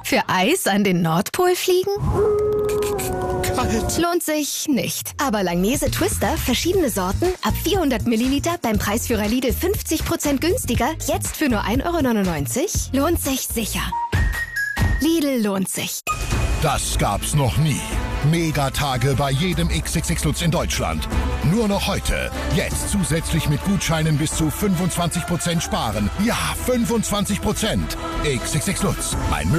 Für Eis an den Nordpol fliegen? Kalt. Lohnt sich nicht. Aber Langnese Twister, verschiedene Sorten, ab 400 Milliliter beim Preisführer Lidl 50% günstiger, jetzt für nur 1,99 €, lohnt sich sicher. Lidl lohnt sich. Das gab's noch nie. Megatage bei jedem XXX Lutz in Deutschland. Nur noch heute. Jetzt zusätzlich mit Gutscheinen bis zu 25% sparen. Ja, 25%. XXX Lutz. Mein